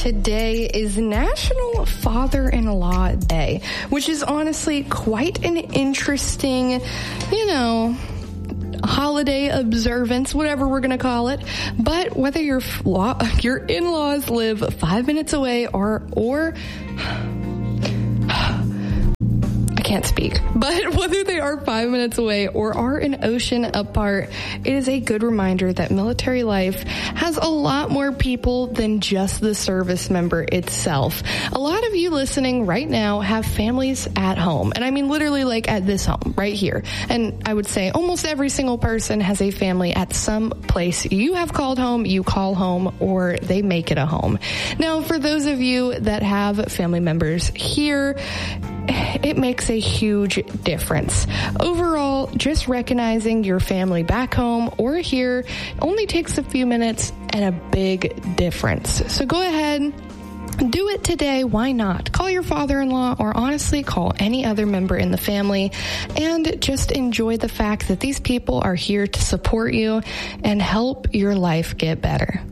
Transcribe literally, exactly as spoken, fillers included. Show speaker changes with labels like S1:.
S1: today is National Father-in-Law Day, which is honestly quite an interesting, you know, holiday observance, whatever we're going to call it. But whether your your in-laws live five minutes away or or I can't speak, but whether they are five minutes away or are an ocean apart, it is a good reminder that military life has a lot more people than just the service member itself. A lot of you listening right now have families at home, and I mean literally like at this home right here. And I would say almost every single person has a family at some place you have called home, you call home, or they make it a home. Now, for those of you that have family members here, it makes a huge difference. Overall, just recognizing your family back home or here only takes a few minutes and a big difference. So go ahead, do it today. Why not? Call your father-in-law or honestly call any other member in the family and just enjoy the fact that these people are here to support you and help your life get better.